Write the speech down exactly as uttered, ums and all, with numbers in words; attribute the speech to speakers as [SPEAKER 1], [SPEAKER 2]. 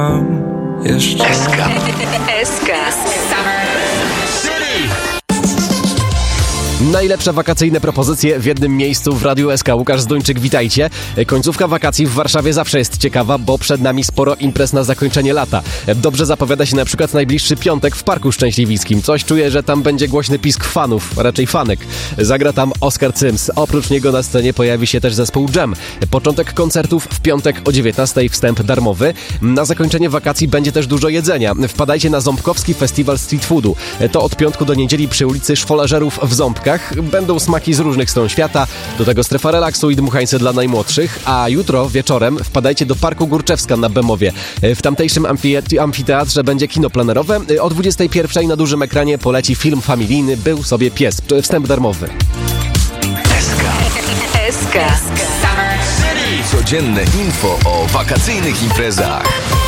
[SPEAKER 1] Jeszcze
[SPEAKER 2] S K. S K.
[SPEAKER 3] Najlepsze wakacyjne propozycje w jednym miejscu w Radiu S K. Łukasz Zduńczyk, witajcie. Końcówka wakacji w Warszawie zawsze jest ciekawa, bo przed nami sporo imprez na zakończenie lata. Dobrze zapowiada się na przykład najbliższy piątek w Parku Szczęśliwickim. Coś czuję, że tam będzie głośny pisk fanów, raczej fanek. Zagra tam Oskar Cyms. Oprócz niego na scenie pojawi się też zespół Jam. Początek koncertów w piątek o dziewiętnastej, wstęp darmowy. Na zakończenie wakacji będzie też dużo jedzenia. Wpadajcie na Ząbkowski Festiwal Street Foodu. To od piątku do niedzieli przy ulicy Szwolażerów w Ząbkach. Będą smaki z różnych stron świata, do tego strefa relaksu i dmuchańce dla najmłodszych, a jutro wieczorem wpadajcie do Parku Górczewska na Bemowie. W tamtejszym amfi- amfiteatrze będzie kino plenerowe. O dwudziestej pierwszej na dużym ekranie poleci film familijny Był sobie pies. Wstęp darmowy.
[SPEAKER 2] S K. S K.
[SPEAKER 4] Codzienne info o wakacyjnych imprezach.